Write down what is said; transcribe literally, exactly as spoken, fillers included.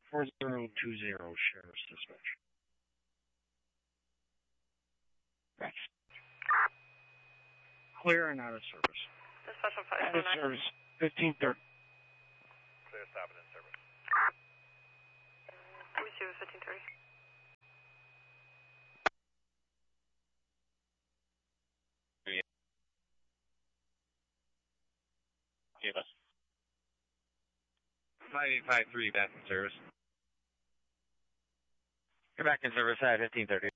four zero two zero, Sheriff's Dispatch. Thanks. Clear and out of service. Dispatch on five Out of service, fifteen thirty. Clear, stop and in service. Receive fifteen thirty. Give us. five eight five three, back in service. You're back in service at fifteen thirty.